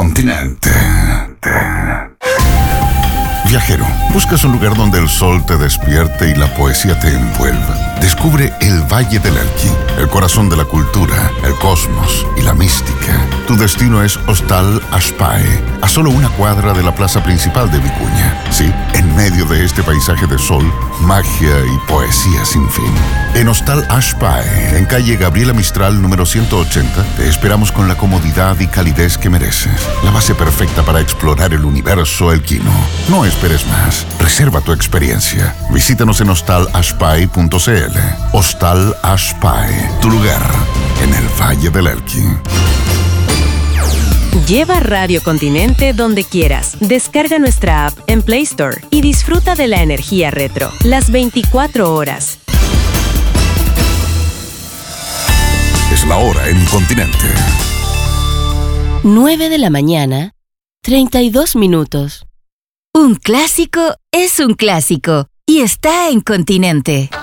Continente. Viajero, ¿buscas un lugar donde el sol te despierte y la poesía te envuelva? Descubre el Valle del Elqui, el corazón de la cultura, el cosmos y la mística. Tu destino es Hostal Ashpae, a solo una cuadra de la plaza principal de Vicuña. Sí, en medio de este paisaje de sol, magia y poesía sin fin. En Hostal Ashpae, en calle Gabriela Mistral número 180, te esperamos con la comodidad y calidez que mereces. La base perfecta para explorar el universo elquino. No esperes más. Reserva tu experiencia. Visítanos en hostalashpae.cl. Hostal Ashpae, tu lugar en el Valle del Elqui. Lleva Radio Continente donde quieras. Descarga nuestra app en Play Store y disfruta de la energía retro las 24 horas. Es la hora en Continente. 9 de la mañana, 32 minutos. Un clásico es un clásico y está en Continente.